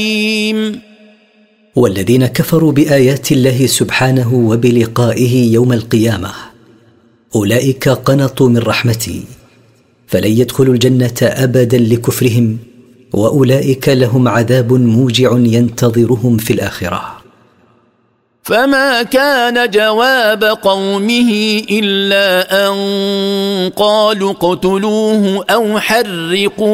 والذين كفروا بآيات الله سبحانه وبلقائه يوم القيامة أولئك قنطوا من رحمتي فلن يدخلوا الجنة أبدا لكفرهم، وأولئك لهم عذاب موجع ينتظرهم في الآخرة. فما كان جواب قومه إلا أن قالوا اقتلوه أو حرقوه